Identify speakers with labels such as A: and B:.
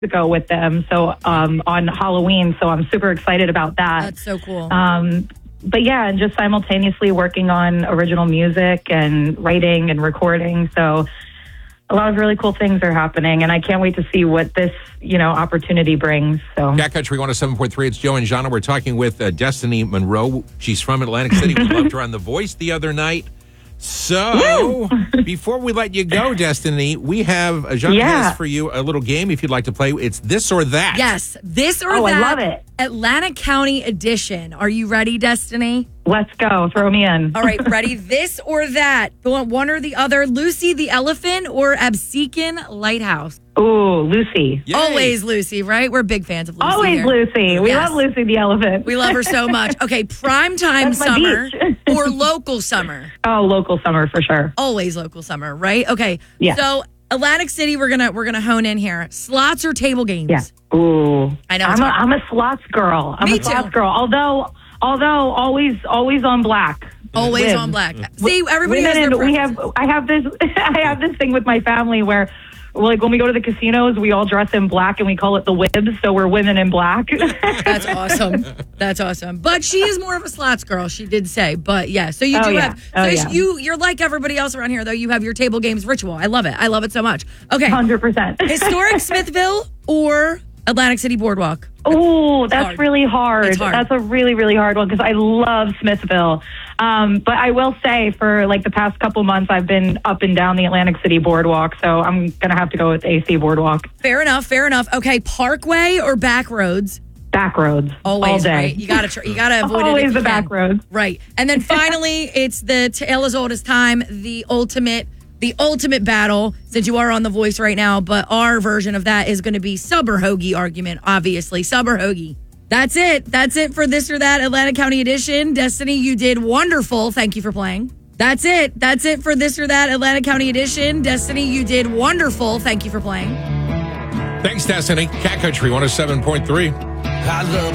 A: ago with them. So on Halloween. So I'm super excited about that.
B: That's so cool.
A: But yeah, and just simultaneously working on original music and writing and recording. So a lot of really cool things are happening, and I can't wait to see what this, opportunity brings. So,
C: Cat Country 107.3, it's Joe and Jana. We're talking with Destiny Monroe. She's from Atlantic City. We loved her on The Voice the other night. So, before we let you go, Destiny, we have Jana has for you a little game if you'd like to play. It's This or That.
B: Yes, This or That.
A: I love it.
B: Atlantic County edition. Are you ready, Destiny?
A: Let's go. Throw me in.
B: All right, ready? This or that. One or the other. Lucy the Elephant or Absecon Lighthouse?
A: Ooh, Lucy.
C: Yay.
B: Always Lucy, right? We're big fans of Lucy.
A: Always
B: here.
A: Lucy. We love Lucy the Elephant.
B: We love her so much. Okay, primetime
A: That's my
B: summer
A: beach.
B: or local summer?
A: Oh, local summer for sure.
B: Always local summer, right? Okay.
A: Yeah.
B: So Atlantic City, we're gonna hone in here. Slots or table games?
A: Yeah. Ooh.
B: I know.
A: I'm a slots girl.
B: Me
A: a slots
B: too.
A: girl. Although always on black.
B: Always
A: Win.
B: on black. See, everybody has their preferences.
A: I have this thing with my family where, like, when we go to the casinos, we all dress in black and we call it the Wibs, so we're women in black.
B: That's awesome. That's awesome. But she is more of a slots girl, she did say. But yeah, so you you're like everybody else around here, though. You have your table games ritual. I love it. I love it so much. Okay.
A: 100%.
B: Historic Smithville or Atlantic City Boardwalk?
A: Oh, that's really hard.
B: It's hard.
A: That's a really, really hard one because I love Smithville. But I will say for like the past couple months, I've been up and down the Atlantic City Boardwalk. So I'm going to have to go with AC Boardwalk.
B: Fair enough. Okay. Parkway or back roads?
A: Back roads.
B: Always,
A: all day.
B: right? You got to avoid
A: always
B: it.
A: the back roads.
B: Right. And then finally, it's the tale as old as time, the ultimate battle, since you are on The Voice right now, but our version of that is going to be sub or hoagie argument, obviously. Sub or hoagie. That's it. That's it for This or That Atlantic County edition. Destiny, you did wonderful. Thank you for playing. That's it. That's it for This or That Atlantic County edition. Destiny, you did wonderful. Thank you for playing.
C: Thanks, Destiny. Cat Country 107.3.
D: I love